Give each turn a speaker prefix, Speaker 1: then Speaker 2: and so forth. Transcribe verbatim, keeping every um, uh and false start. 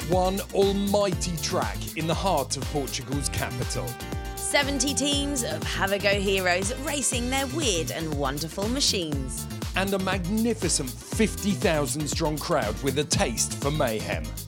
Speaker 1: one almighty track in the heart of Portugal's capital.
Speaker 2: seventy teams of have-a-go heroes racing their weird and wonderful machines.
Speaker 1: And a magnificent fifty thousand strong crowd with a taste for mayhem.